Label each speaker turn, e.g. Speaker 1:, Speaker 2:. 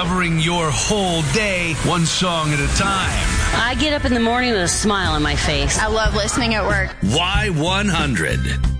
Speaker 1: covering your whole day, one song at a time.
Speaker 2: I get up in the morning with a smile on my face.
Speaker 3: I love listening at work.
Speaker 1: Y100.